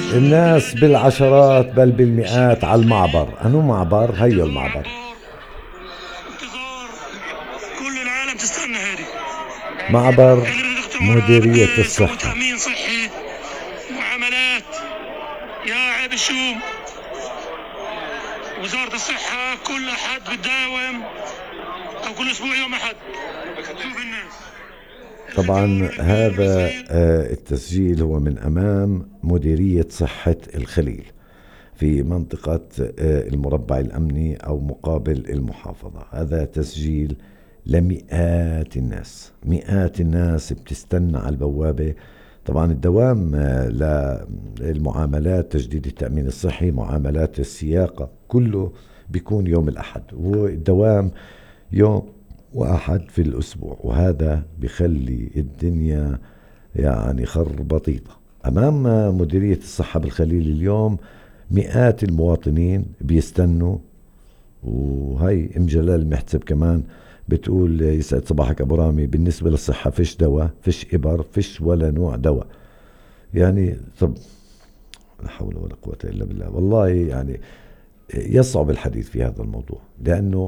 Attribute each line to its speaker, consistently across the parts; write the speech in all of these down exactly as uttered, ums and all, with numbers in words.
Speaker 1: الناس بالعشرات بل بالمئات على المعبر. أنو معبر؟ هيو المعبر.
Speaker 2: انتظار. كل العالم تستنى هذه.
Speaker 1: معبر
Speaker 2: اللي بده يختم وراه
Speaker 1: مديرية
Speaker 2: بده يسوي
Speaker 1: الصحة.
Speaker 2: تأمين صحي، معاملات، يا عيب الشوم. وزارة الصحة كل أحد بتداوم، أو كل أسبوع يوم أحد تشوف الناس.
Speaker 1: طبعا هذا آه، التسجيل هو من أمام مديرية صحة الخليل في منطقة آه، المربع الأمني أو مقابل المحافظة. هذا تسجيل لمئات الناس، مئات الناس بتستنى على البوابة. طبعا الدوام آه، للمعاملات، تجديد التأمين الصحي، معاملات السياقة، كله بيكون يوم الأحد، والدوام يوم واحد في الأسبوع، وهذا بخلي الدنيا يعني خربطيطة. أمام مديرية الصحة بالخليل اليوم مئات المواطنين بيستنوا. وهي ام جلال المحتسب كمان بتقول يسعد صباحك ابو رامي، بالنسبة للصحة فيش دواء، فيش ابر، فيش ولا نوع دواء. يعني طب لا حول ولا قوة الا بالله. والله يعني يصعب الحديث في هذا الموضوع، لانه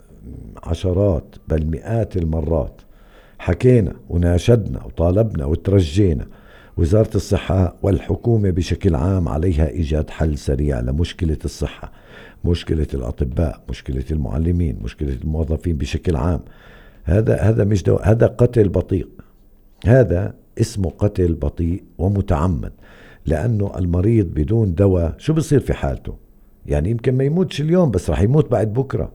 Speaker 1: عشرات بل مئات المرات حكينا وناشدنا وطالبنا وترجينا وزارة الصحة والحكومة بشكل عام عليها إيجاد حل سريع لمشكلة الصحة، مشكلة الأطباء، مشكلة المعلمين، مشكلة الموظفين بشكل عام. هذا هذا مش دواء، هذا قتل بطيء. هذا اسمه قتل بطيء ومتعمد، لأنه المريض بدون دواء شو بصير في حالته؟ يعني يمكن ما يموتش اليوم، بس رح يموت بعد بكرة.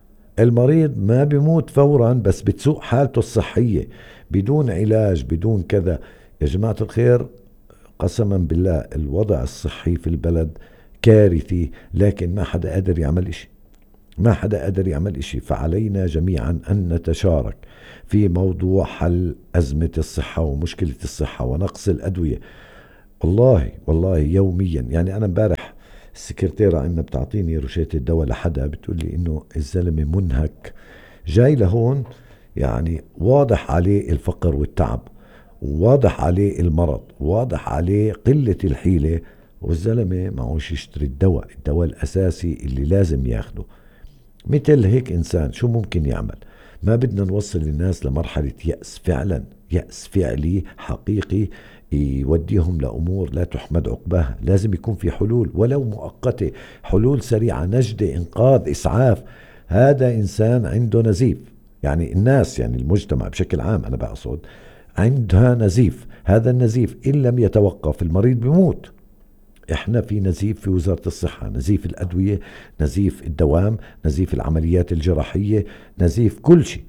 Speaker 1: المريض ما بيموت فورا، بس بتسوء حالته الصحية بدون علاج، بدون كذا. يا جماعة الخير، قسما بالله الوضع الصحي في البلد كارثي، لكن ما حدا قادر يعمل اشي، ما حدا قادر يعمل اشي. فعلينا جميعا أن نتشارك في موضوع حل أزمة الصحة ومشكلة الصحة ونقص الأدوية. والله والله يوميا، يعني أنا امبارح السكرتيرة عندنا بتعطيني روشية الدواء لحدا، بتقول لي إنه الزلمة منهك جاي لهون، يعني واضح عليه الفقر والتعب، واضح عليه المرض، واضح عليه قلة الحيلة، والزلمة معوش يشتري الدواء، الدواء الأساسي اللي لازم ياخده. مثل هيك إنسان شو ممكن يعمل؟ ما بدنا نوصل الناس لمرحلة يأس، فعلا يأس فعلي حقيقي يوديهم لأمور لا تحمد عقباها. لازم يكون في حلول ولو مؤقتة، حلول سريعة، نجدة، إنقاذ، إسعاف. هذا إنسان عنده نزيف، يعني الناس، يعني المجتمع بشكل عام أنا بقصد، عندها نزيف. هذا النزيف إن لم يتوقف المريض بيموت. احنا في نزيف في وزارة الصحة، نزيف الأدوية، نزيف الدوام، نزيف العمليات الجراحية، نزيف كل شيء.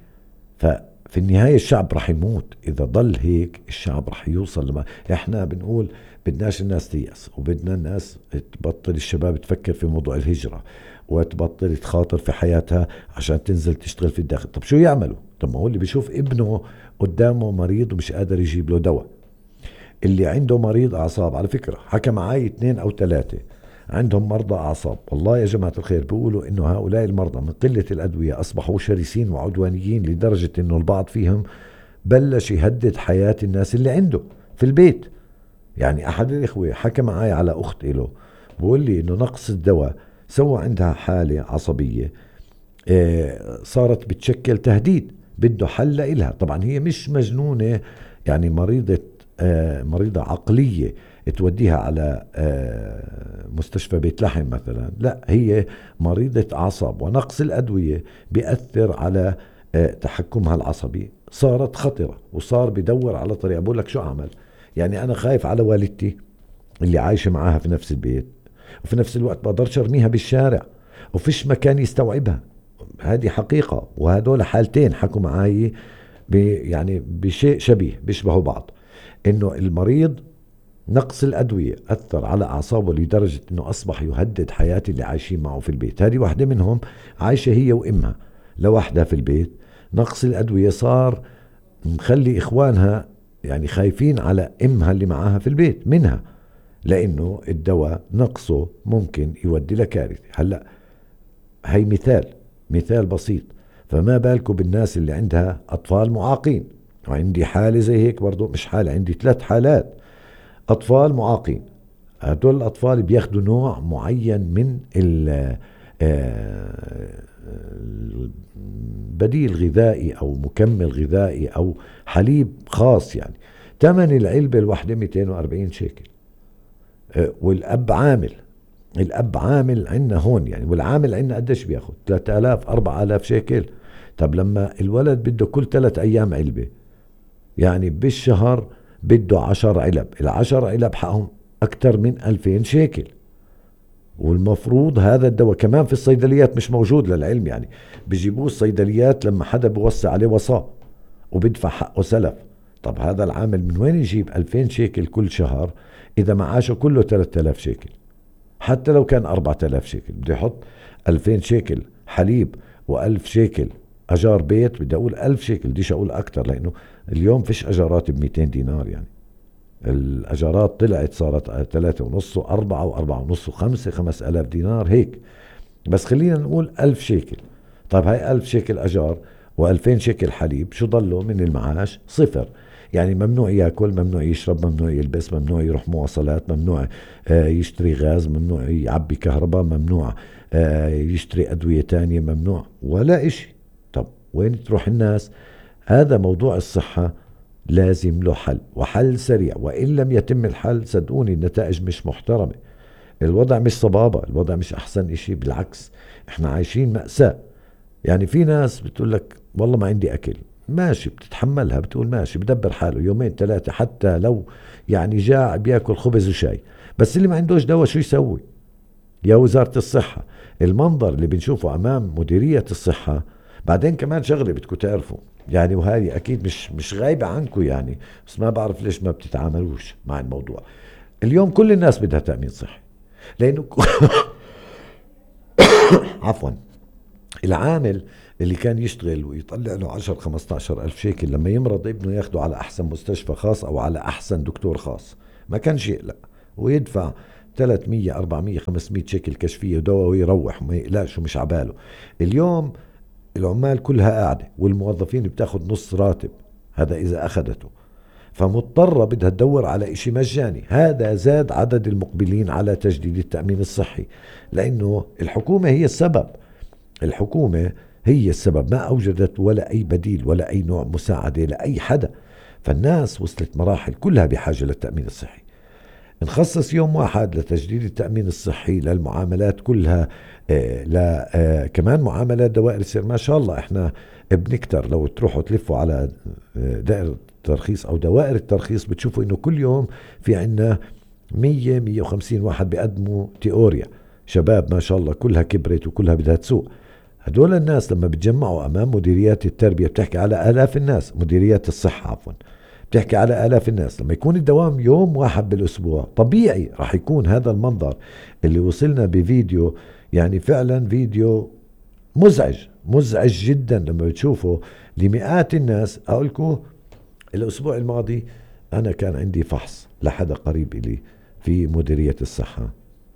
Speaker 1: ففي النهاية الشعب رح يموت إذا ضل هيك. الشعب رح يوصل لما احنا بنقول بدناش الناس تيأس، وبدنا الناس تبطل، الشباب تفكر في موضوع الهجرة وتبطل تخاطر في حياتها عشان تنزل تشتغل في الداخل. طب شو يعملوا؟ طب ما هو اللي بيشوف ابنه قدامه مريض ومش قادر يجيب له دواء، اللي عنده مريض أعصاب، على فكرة حكى معي اثنين أو ثلاثة عندهم مرضى أعصاب، والله يا جماعة الخير بيقولوا إنه هؤلاء المرضى من قلة الأدوية أصبحوا شرسين وعدوانيين، لدرجة إنه البعض فيهم بلش يهدد حياة الناس اللي عنده في البيت. يعني أحد الإخوة حكى معي على أخت له، بقول لي إنه نقص الدواء سوى عندها حالة عصبية، آه، صارت بتشكل تهديد، بده حل إلها. طبعا هي مش مجنونة، يعني مريضة آه، مريضة عقلية توديها على آه، مستشفى بيت لحم مثلا، لا، هي مريضة أعصاب، ونقص الأدوية بيأثر على آه، تحكمها العصبي. صارت خطرة، وصار بدور على طريقة. بقول لك شو عمل؟ يعني أنا خايف على والدتي اللي عايشة معاها في نفس البيت، وفي نفس الوقت بقدرش ارميها بالشارع وفيش مكان يستوعبها. هذه حقيقة، وهدول حالتين حكوا معي يعني بشيء شبيه، بيشبهوا بعض. انه المريض نقص الأدوية أثر على أعصابه لدرجة أنه أصبح يهدد حياة اللي عايشين معه في البيت. هذه واحدة منهم عايشة هي وإمها لوحدها في البيت. نقص الأدوية صار مخلي إخوانها يعني خايفين على إمها اللي معاها في البيت منها، لأنه الدواء نقصه ممكن يودي لكارثة. هلأ هي مثال، مثال بسيط، فما بالكم بالناس اللي عندها أطفال معاقين. وعندي حالة زي هيك برضو، مش حالة، عندي ثلاث حالات أطفال معاقين، هدول الأطفال بياخدوا نوع معين من بديل غذائي أو مكمل غذائي أو حليب خاص. يعني ثمن العلبة الواحدة مئتين وأربعين شيكل، والأب عامل الأب عامل عنا هون يعني، والعامل عنا قديش بياخد؟ ثلاثة آلاف أربعة آلاف شيكل. طب لما الولد بده كل ثلاث أيام علبة، يعني بالشهر بده عشر علب، العشر علب حقهم أكتر من ألفين شيكل. والمفروض هذا الدواء كمان في الصيدليات مش موجود للعلم، يعني بيجيبوه الصيدليات لما حدا بوصي عليه وصاة وبيدفع حقه سلف. طب هذا العامل من وين يجيب ألفين شيكل كل شهر إذا معاشه كله ثلاثة آلاف شيكل؟ حتى لو كان أربعة آلاف شيكل بده يحط ألفين شيكل حليب وألف شيكل أجار بيت. بدي أقول ألف شيكل، بديش أقول أكتر، لأنه اليوم فيش أجارات بمئتين دينار. يعني الأجارات طلعت صارت ثلاثة ونص وأربعة وأربعة ونص وخمسة، خمس ألاف دينار هيك. بس خلينا نقول ألف شيكل. طيب هاي ألف شيكل أجار وألفين شيكل حليب، شو ضله من المعاش؟ صفر. يعني ممنوع يأكل، ممنوع يشرب، ممنوع يلبس، ممنوع يروح مواصلات، ممنوع آه يشتري غاز، ممنوع يعبي كهرباء، ممنوع آه يشتري أدوية تانية، ممنوع ولا إشي. طب وين تروح الناس؟ هذا موضوع الصحة لازم له حل، وحل سريع، وإن لم يتم الحل صدقوني النتائج مش محترمة. الوضع مش صبابة، الوضع مش أحسن إشي، بالعكس إحنا عايشين مأساة. يعني في ناس بتقول لك والله ما عندي أكل، ماشي بتتحملها، بتقول ماشي بدبر حاله يومين ثلاثة، حتى لو يعني جاع بياكل خبز وشاي. بس اللي ما عندوش دواء شو يسوي؟ يا وزارة الصحة، المنظر اللي بنشوفه أمام مديرية الصحة. بعدين كمان شغلة بدكم تعرفوا يعني، وهذه أكيد مش مش غايبة عنكم يعني، بس ما بعرف ليش ما بتتعاملوش مع الموضوع. اليوم كل الناس بدها تأمين صحي، لأنه عفوا العامل اللي كان يشتغل ويطلع له عشرة خمسة عشر ألف شيكل لما يمرض ابنه ياخده على أحسن مستشفى خاص أو على أحسن دكتور خاص، ما كانش يقلق ويدفع ثلاثمية أربعمية خمسمية شيكل كشفية ودواء ويروح وما يقلقش ومش عباله. اليوم العمال كلها قاعدة والموظفين بتاخد نص راتب، هذا إذا أخذته، فمضطرة بدها تدور على إشي مجاني. هذا زاد عدد المقبلين على تجديد التأمين الصحي، لأنه الحكومة هي السبب. الحكومة هي السبب، ما أوجدت ولا أي بديل ولا أي نوع مساعدة لأي حدا. فالناس وصلت مراحل كلها بحاجة للتأمين الصحي. نخصص يوم واحد لتجديد التأمين الصحي للمعاملات كلها، آه لا آه كمان معاملات دوائر السير. ما شاء الله احنا بنكتر، لو تروحوا تلفوا على دائرة الترخيص أو دوائر الترخيص بتشوفوا إنه كل يوم في عنا مية مية وخمسين واحد بيقدموا تيوريا، شباب ما شاء الله كلها كبرت وكلها بدها تسوق. هدول الناس لما بتجمعوا أمام مديريات التربية، بتحكي على آلاف الناس، مديريات الصحة عفوا بتحكي على آلاف الناس. لما يكون الدوام يوم واحد بالأسبوع، طبيعي راح يكون هذا المنظر اللي وصلنا بفيديو، يعني فعلا فيديو مزعج مزعج جدا لما بتشوفه لمئات الناس. أقولكم الأسبوع الماضي أنا كان عندي فحص لحدا قريب إلي في مديرية الصحة،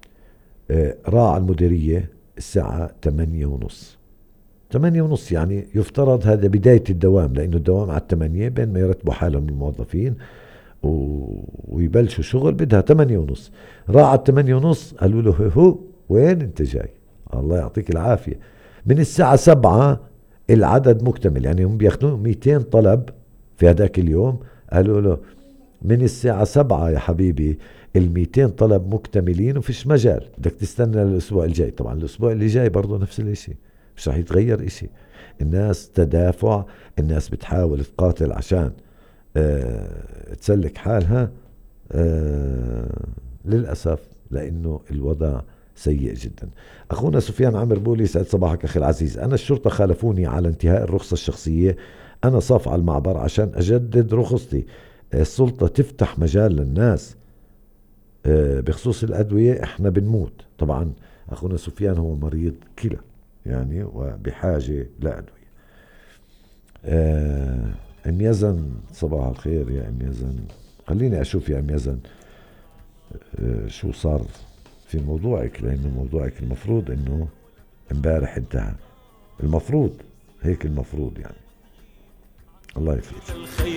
Speaker 1: راعى المديرية الساعة ثمانية ونص ثمانية ونص يعني يفترض هذا بداية الدوام، لأنه الدوام على الثمانية بين ما يرتبوا حالهم الموظفين و... ويبلشوا شغل بدها ثمانية ونص. راعى الثمانية ونص قالوا له هو وين انت جاي؟ الله يعطيك العافية. من الساعة سبعة العدد مكتمل، يعني هم بياخدون مئتين طلب في هذاك اليوم. قالوا له من الساعة سبعة يا حبيبي المئتين طلب مكتملين وفيش مجال، بدك تستنى للأسبوع الجاي. طبعا الأسبوع اللي جاي برضو نفس الاشي، مش رح يتغير اشي. الناس تدافع، الناس بتحاول تقاتل عشان اه تسلك حالها. اه للأسف لأنه الوضع سيء جدا. أخونا سفيان عمر بولي سعد صباحك أخي العزيز. أنا الشرطة خالفوني على انتهاء الرخصة الشخصية، أنا صاف على المعبر عشان أجدد رخصتي. السلطة تفتح مجال للناس اه بخصوص الأدوية، إحنا بنموت. طبعا أخونا سفيان هو مريض كلى يعني وبحاجة لأدوية. آه أم يزن صباح الخير يا أم يزن. خليني أشوف يا أم يزن آه شو صار في موضوعك، لأنه موضوعك المفروض أنه امبارح انتهى، المفروض هيك المفروض يعني. الله يفيد.